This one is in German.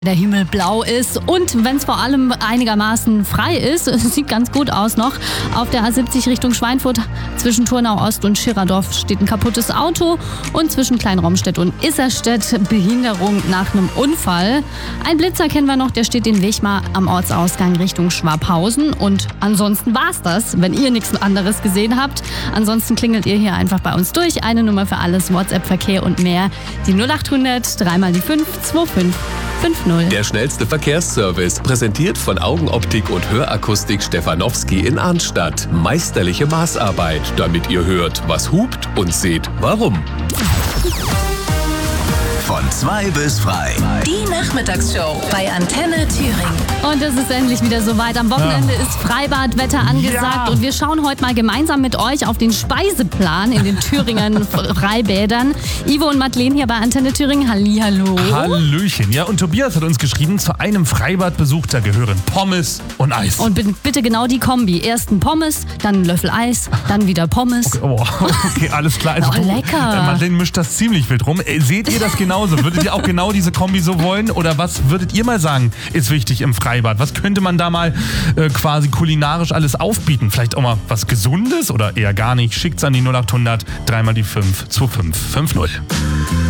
der Himmel blau ist und wenn es vor allem einigermaßen frei ist, es sieht ganz gut aus noch, auf der A70 Richtung Schweinfurt zwischen Turnau Ost und Schirerdorf steht ein kaputtes Auto und zwischen Kleinraumstedt und Isserstedt Behinderung nach einem Unfall. Ein Blitzer kennen wir noch, der steht in Wechmar am Ortsausgang Richtung Schwabhausen und ansonsten war's das, wenn ihr nichts anderes gesehen habt. Ansonsten klingelt ihr hier einfach bei uns durch, eine Nummer für alles, WhatsApp-Verkehr und mehr, die 0800 3 mal die 5 25 50. Der schnellste Verkehrsservice, präsentiert von Augenoptik und Hörakustik Stefanowski in Arnstadt. Meisterliche Maßarbeit, damit ihr hört, was hupt und seht, warum. Von 2 bis frei. Die Nachmittagsshow bei Antenne Thüringen. Und es ist endlich wieder soweit. Am Wochenende ist Freibadwetter angesagt und wir schauen heute mal gemeinsam mit euch auf den Speiseplan in den Thüringer Freibädern. Ivo und Madeleine hier bei Antenne Thüringen. Hallihallo. Hallöchen. Ja, und Tobias hat uns geschrieben, zu einem Freibadbesuch, da gehören Pommes und Eis. Und bitte genau die Kombi. Erst ein Pommes, dann ein Löffel Eis, dann wieder Pommes. Okay, alles klar. Also lecker. Madeleine mischt das ziemlich wild rum. Seht ihr das genauso? Würdet ihr auch genau diese Kombi so wollen? Oder was würdet ihr mal sagen, ist wichtig im Freibad? Was könnte man da mal quasi kulinarisch alles aufbieten? Vielleicht auch mal was Gesundes oder eher gar nicht? Schickt's an die 0800 3 mal die 5 25 50.